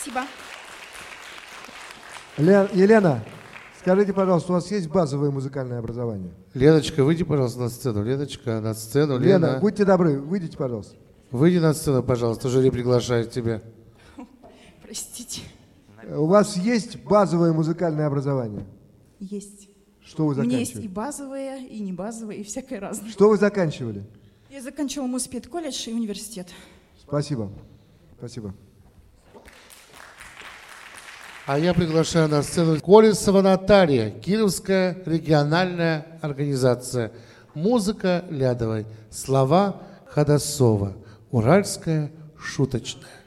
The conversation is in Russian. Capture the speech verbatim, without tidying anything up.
Спасибо. Лен, Елена, скажите, пожалуйста, у вас есть базовое музыкальное образование? Леночка, выйди, пожалуйста, на сцену. Леночка, на сцену. Лена, Лена, будьте добры, выйдите, пожалуйста. выйди на сцену, пожалуйста. Жюри приглашает тебя. Простите. У вас есть базовое музыкальное образование? Есть. Что вы У меня есть и заканчивали? базовые, и не базовые, и всякое разное. Что вы заканчивали? Я заканчивала Муспедколледж и университет. Спасибо. Спасибо. А я приглашаю на сцену Колесова Наталья, Кировская региональная организация. Музыка Лядовой, слова Ходосова, уральская шуточная.